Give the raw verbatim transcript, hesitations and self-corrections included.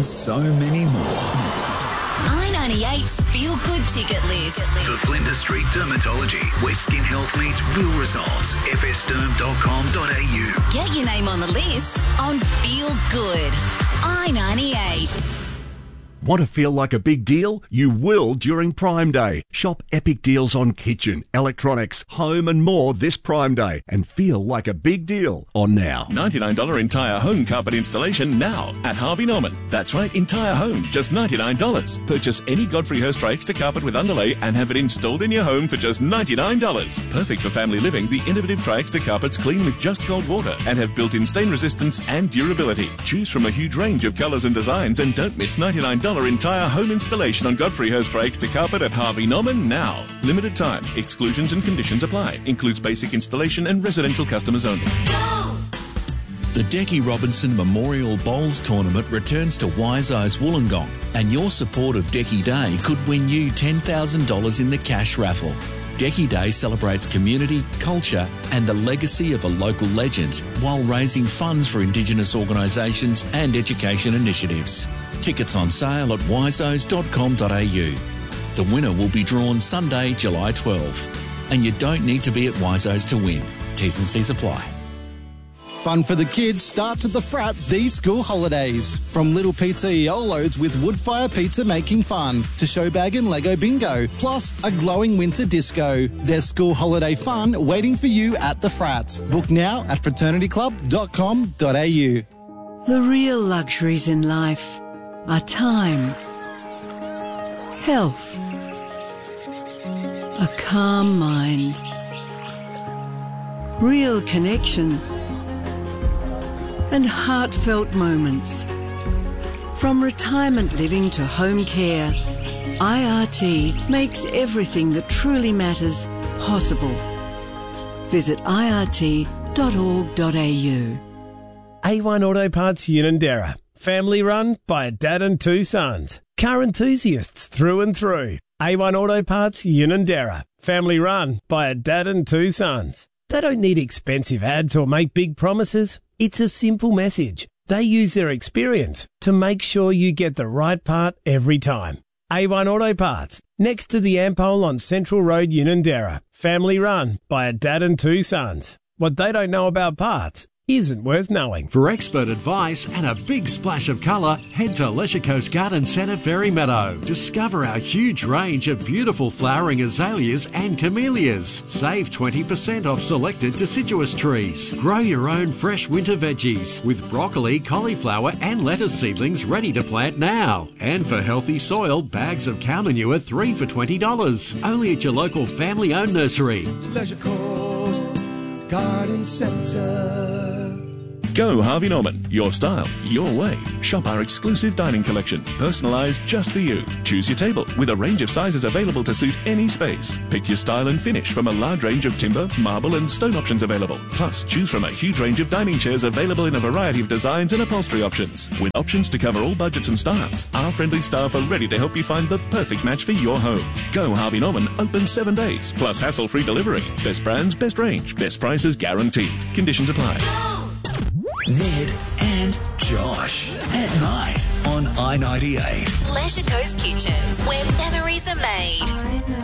and so many more. I ninety-eight's Feel Good ticket list. For Flinders Street Dermatology, where skin health meets real results. f s derm dot com dot a u. Get your name on the list on Feel Good. I ninety-eight. Want to feel like a big deal? You will during Prime Day. Shop epic deals on kitchen, electronics, home and more this Prime Day and feel like a big deal on Now. ninety-nine dollars entire home carpet installation now at Harvey Norman. That's right, entire home, just ninety-nine dollars. Purchase any Godfrey Hirst extra carpet with underlay and have it installed in your home for just ninety-nine dollars. Perfect for family living, the innovative Triextra carpets clean with just cold water and have built-in stain resistance and durability. Choose from a huge range of colours and designs and don't miss ninety-nine dollars entire home installation on Godfrey Hirst extra carpet at Harvey Norman now. Limited time. Exclusions and conditions apply. Includes basic installation and residential customers only. Go! The Decky Robinson Memorial Bowls Tournament returns to Wiseau's Wollongong, and your support of Decky Day could win you ten thousand dollars in the cash raffle. Decky Day celebrates community, culture and the legacy of a local legend while raising funds for Indigenous organisations and education initiatives. Tickets on sale at wiseaus dot com dot a u. The winner will be drawn Sunday, July twelfth. And you don't need to be at Wiseau's to win. T's and C's apply. Fun for the kids starts at the Frat these school holidays. From little pizza-iolos with wood-fire pizza making fun to showbag and Lego bingo, plus a glowing winter disco. There's school holiday fun waiting for you at the Frat. Book now at fraternity club dot com dot a u. The real luxuries in life are time, health, a calm mind, real connection, and heartfelt moments. From retirement living to home care, I R T makes everything that truly matters possible. Visit I R T dot org dot a u. A one Auto Parts Unanderra. Family run by a dad and two sons. Car enthusiasts through and through. A one Auto Parts Unanderra. Family run by a dad and two sons. They don't need expensive ads or make big promises. It's a simple message. They use their experience to make sure you get the right part every time. A one Auto Parts, next to the Ampole on Central Road, Unanderra. Family run by a dad and two sons. What they don't know about parts isn't worth knowing. For expert advice and a big splash of colour, head to Leisure Coast Garden Centre, Ferry Meadow. Discover our huge range of beautiful flowering azaleas and camellias. Save twenty percent off selected deciduous trees. Grow your own fresh winter veggies with broccoli, cauliflower and lettuce seedlings ready to plant now. And for healthy soil, bags of cow manure three for twenty dollars. Only at your local family-owned nursery. Leisure Coast Garden Centre. Go Harvey Norman. Your style, your way. Shop our exclusive dining collection, personalised just for you. Choose your table with a range of sizes available to suit any space. Pick your style and finish from a large range of timber, marble and stone options available. Plus, choose from a huge range of dining chairs available in a variety of designs and upholstery options. With options to cover all budgets and styles, our friendly staff are ready to help you find the perfect match for your home. Go Harvey Norman, open seven days, plus hassle-free delivery. Best brands, best range, best prices guaranteed. Conditions apply. Ned and Josh at night on I ninety-eight. Leisure Coast Kitchens, where memories are made.